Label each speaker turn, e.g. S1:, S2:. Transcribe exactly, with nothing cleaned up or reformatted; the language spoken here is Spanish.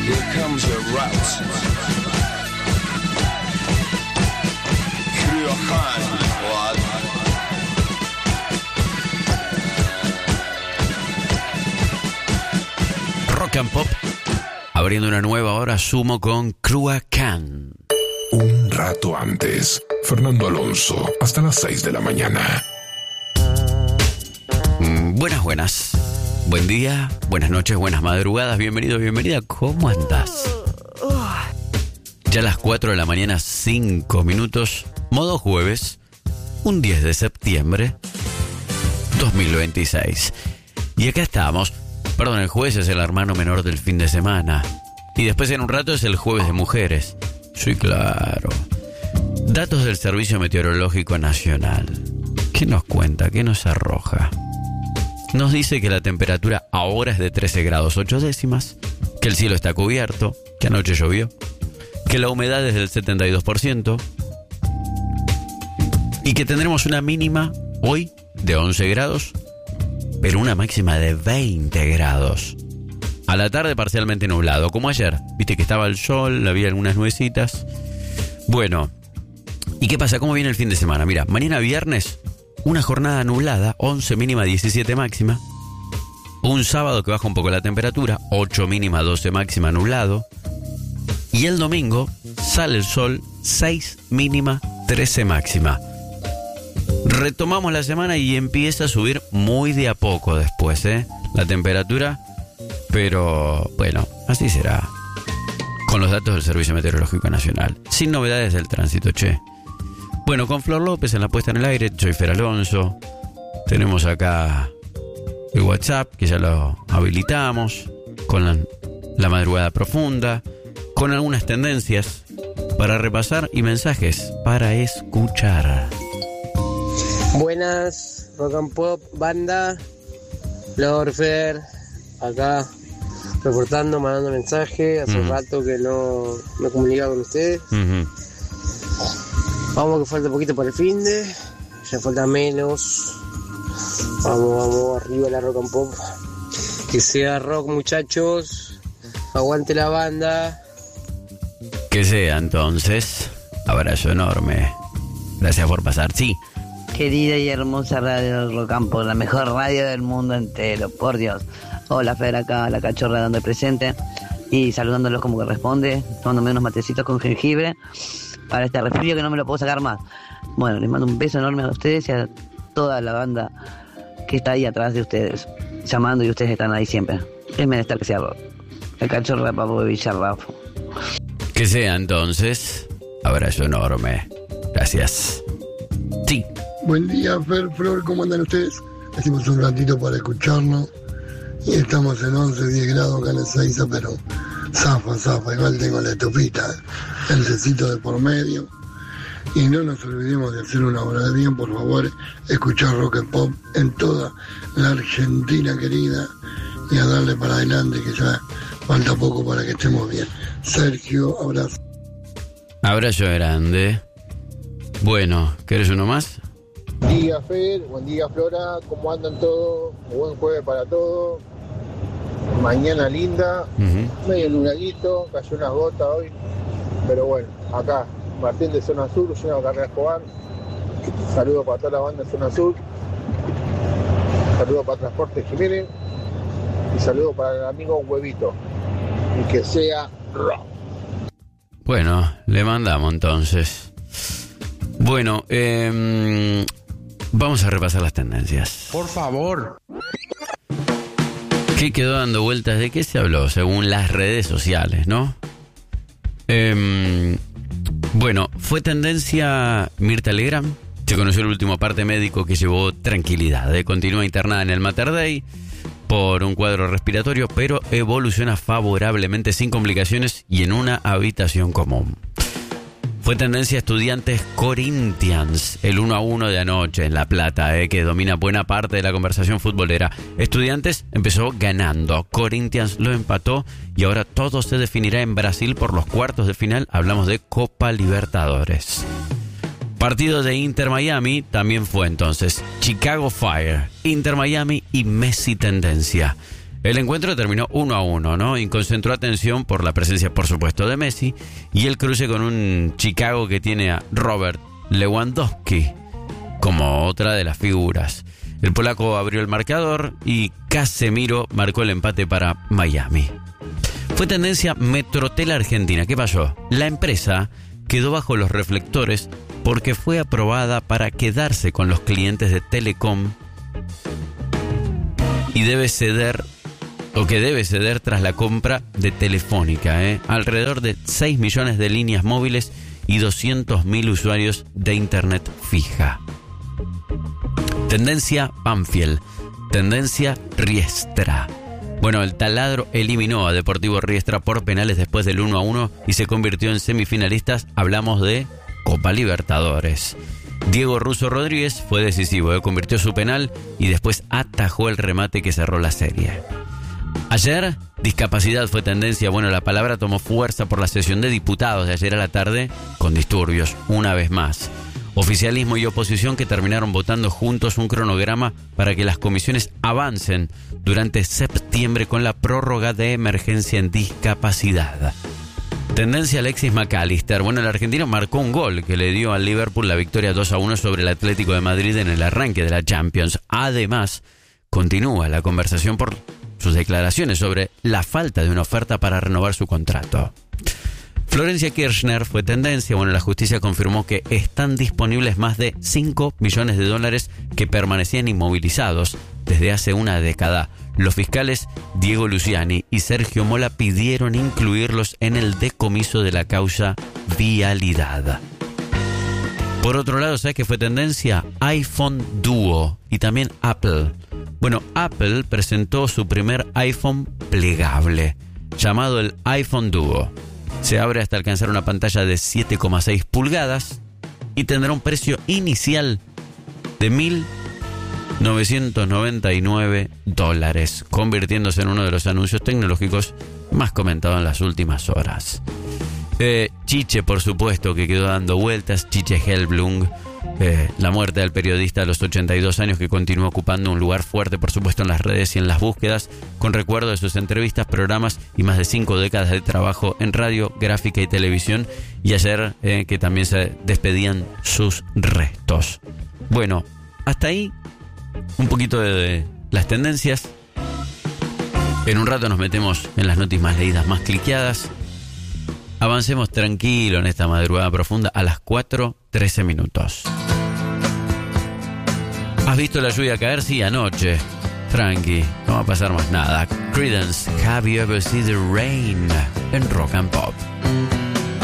S1: Here comes a route. Kryohan, what?
S2: Rock and Pop, abriendo una nueva hora, sumo con Kryohan.
S3: Un rato antes, Fernando Alonso, hasta las seis de la mañana.
S2: Mm, buenas, buenas. Buen día, buenas noches, buenas madrugadas, bienvenido, bienvenida. ¿Cómo andás? Ya a las cuatro de la mañana, cinco minutos, modo jueves, un diez de septiembre, dos mil veintiséis. Y acá estamos. Perdón, el jueves es el hermano menor del fin de semana. Y después en un rato es el jueves de mujeres. Sí, claro. Datos del Servicio Meteorológico Nacional. ¿Qué nos cuenta? ¿Qué nos arroja? Nos dice que la temperatura ahora es de trece grados ocho décimas, que el cielo está cubierto, que anoche llovió, que la humedad es del setenta y dos por ciento y que tendremos una mínima hoy de once grados, pero una máxima de veinte grados. A la tarde parcialmente nublado, como ayer. Viste que estaba el sol, había algunas nubecitas. Bueno, ¿y qué pasa? ¿Cómo viene el fin de semana? Mira, mañana viernes, una jornada nublada, once mínima, diecisiete máxima. Un sábado que baja un poco la temperatura, ocho mínima, doce máxima, nublado. Y el domingo sale el sol, seis mínima, trece máxima. Retomamos la semana y empieza a subir muy de a poco después, ¿eh? La temperatura, pero bueno, así será. Con los datos del Servicio Meteorológico Nacional. Sin novedades del tránsito, che. Bueno, con Flor López en la puesta en el aire, soy Fer Alonso. Tenemos acá el WhatsApp, que ya lo habilitamos, con la, la madrugada profunda, con algunas tendencias para repasar y mensajes para escuchar.
S4: Buenas, Rock and Pop, banda, Flor, Fer, acá reportando, mandando mensaje. Hace un uh-huh. rato que no me comunicaba con ustedes. Uh-huh. Vamos que falta poquito para el finde, ya falta menos. Vamos, vamos, arriba la Rock and Pop. Que sea rock, muchachos. Aguante la banda.
S2: Que sea entonces. Abrazo enorme. Gracias por pasar, sí.
S5: Querida y hermosa radio Rock and Pop, la mejor radio del mundo entero, por Dios. Hola Fer, acá la cachorra dando el presente y saludándolos como corresponde, tomándome unos matecitos con jengibre para este resfrío que no me lo puedo sacar más. Bueno, les mando un beso enorme a ustedes y a toda la banda que está ahí atrás de ustedes, llamando y ustedes están ahí siempre. Es menester que sea rock. La cachorra Papo de Villarrafo.
S2: Que sea entonces. Abrazo enorme. Gracias. Sí.
S6: Buen día, Fer, Flor, ¿cómo andan ustedes? Hacemos un ratito para escucharnos y estamos en once, diez grados acá en Ezeiza, pero zafa, zafa, igual tengo la estufita, el tecito de por medio. Y no nos olvidemos de hacer una hora de bien, por favor, escuchar Rock and Pop en toda la Argentina querida y a darle para adelante, que ya falta poco para que estemos bien. Sergio, abrazo.
S2: Abrazo grande. Bueno, ¿querés uno más?
S7: Buen día, Fer, buen día, Flora, ¿cómo andan todos? Buen jueves para todos. Mañana linda, uh-huh. medio nubladito, cayó unas gotas hoy, pero bueno, acá, Martín de Zona Sur, lleno de Carrera Escobar. Saludos para toda la banda de Zona Sur. Saludos para Transporte Jiménez. Y saludos para el amigo Huevito. Y que sea rock.
S2: Bueno, le mandamos entonces. Bueno, eh, vamos a repasar las tendencias.
S8: Por favor.
S2: ¿Qué quedó dando vueltas? ¿De qué se habló? Según las redes sociales, ¿no? Eh, bueno, fue tendencia Mirta Legrand. Se conoció el último parte médico que llevó tranquilidad. ¿eh? Continúa internada en el Mater Dei por un cuadro respiratorio, pero evoluciona favorablemente sin complicaciones y en una habitación común. Fue tendencia Estudiantes Corinthians, el uno a uno de anoche en La Plata, eh, que domina buena parte de la conversación futbolera. Estudiantes empezó ganando, Corinthians lo empató y ahora todo se definirá en Brasil por los cuartos de final. Hablamos de Copa Libertadores. Partido de Inter Miami también fue entonces Chicago Fire, Inter Miami y Messi tendencia. El encuentro terminó uno a uno, ¿no? Y concentró atención por la presencia, por supuesto, de Messi y el cruce con un Chicago que tiene a Robert Lewandowski como otra de las figuras. El polaco abrió el marcador y Casemiro marcó el empate para Miami. Fue tendencia Metrotel Argentina. ¿Qué pasó? La empresa quedó bajo los reflectores porque fue aprobada para quedarse con los clientes de Telecom y debe ceder, o que debe ceder tras la compra de Telefónica, ¿eh? Alrededor de seis millones de líneas móviles y doscientos mil usuarios de internet fija. Tendencia Banfield. Tendencia Riestra. Bueno, el Taladro eliminó a Deportivo Riestra por penales después del uno a uno y se convirtió en semifinalistas. Hablamos de Copa Libertadores. Diego Russo Rodríguez fue decisivo, ¿eh? Convirtió su penal y después atajó el remate que cerró la serie. Ayer, discapacidad fue tendencia. Bueno, la palabra tomó fuerza por la sesión de diputados de ayer a la tarde con disturbios, una vez más. Oficialismo y oposición que terminaron votando juntos un cronograma para que las comisiones avancen durante septiembre con la prórroga de emergencia en discapacidad. Tendencia Alexis McAllister. Bueno, el argentino marcó un gol que le dio al Liverpool la victoria dos a uno sobre el Atlético de Madrid en el arranque de la Champions. Además, continúa la conversación por sus declaraciones sobre la falta de una oferta para renovar su contrato. Florencia Kirchner fue tendencia. Bueno, la justicia confirmó que están disponibles más de cinco millones de dólares que permanecían inmovilizados desde hace una década. Los fiscales Diego Luciani y Sergio Mola pidieron incluirlos en el decomiso de la causa Vialidad. Por otro lado, ¿sabes qué fue tendencia? iPhone Duo y también Apple. Bueno, Apple presentó su primer iPhone plegable, llamado el iPhone Duo. Se abre hasta alcanzar una pantalla de siete coma seis pulgadas y tendrá un precio inicial de mil novecientos noventa y nueve dólares, convirtiéndose en uno de los anuncios tecnológicos más comentados en las últimas horas. Eh, Chiche, por supuesto, que quedó dando vueltas. Chiche Hellblum, eh, la muerte del periodista a los ochenta y dos años, que continúa ocupando un lugar fuerte, por supuesto, en las redes y en las búsquedas, con recuerdo de sus entrevistas, programas y más de cinco décadas de trabajo en radio, gráfica y televisión. Y ayer eh, que también se despedían sus restos. Bueno, hasta ahí un poquito de, de las tendencias. En un rato nos metemos en las noticias más leídas, más cliqueadas. Avancemos tranquilo en esta madrugada profunda a las cuatro trece minutos. ¿Has visto la lluvia caer? Sí, anoche. Tranqui, no va a pasar más nada. Creedence, Have You Ever Seen the Rain? En Rock and Pop.